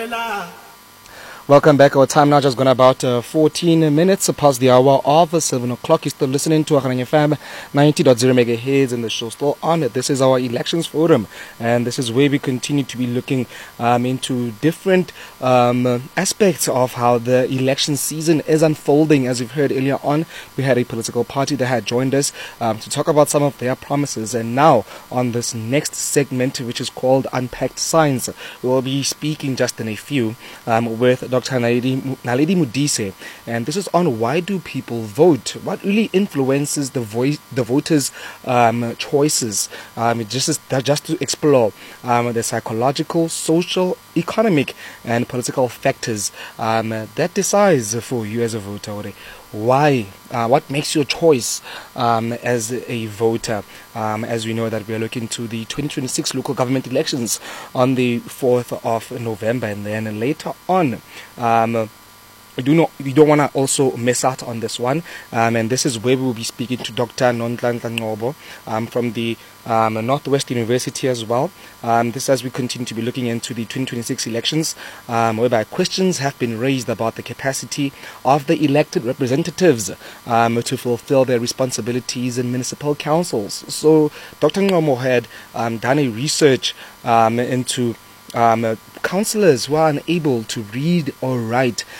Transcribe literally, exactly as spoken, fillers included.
Welcome back. Our time now just gone about uh, fourteen minutes past the hour of seven o'clock. You're still listening to Akhananya F M ninety point zero megahertz and the show still on. This is our elections forum, and this is where we continue to be looking um, into different um, aspects of how the election season is unfolding. As you've heard earlier on, we had a political party that had joined us um, to talk about some of their promises. And now on this next segment, which is called Unpacked Science, we will be speaking just in a few um, with Doctor Naledi, Naledi Modise, and this is on why do people vote? What really influences the voice, the voters' um, choices? Um, just is, just to explore um, the psychological, social, economic, and political factors um, that decides for you as a voter. Why? Uh, what makes your choice um, as a voter? Um, as we know that we are looking to the twenty twenty-six local government elections on the fourth of November, and then later on, um, we do not, we don't want to also miss out on this one, um, and this is where we will be speaking to Doctor Nonhlanhla Ngcobo um, from the um, Northwest University as well. Um, this as we continue to be looking into the twenty twenty-six elections, um, whereby questions have been raised about the capacity of the elected representatives um, to fulfill their responsibilities in municipal councils. So Doctor Ngcobo had um, done a research um, into Um, uh, councillors who are unable to read or write